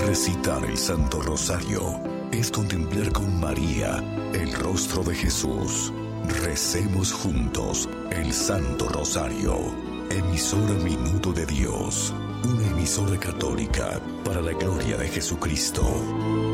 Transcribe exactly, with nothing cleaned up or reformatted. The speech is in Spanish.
Recitar el Santo Rosario es contemplar con María el rostro de Jesús. Recemos juntos el Santo Rosario. Emisora Minuto de Dios, una emisora católica para la gloria de Jesucristo.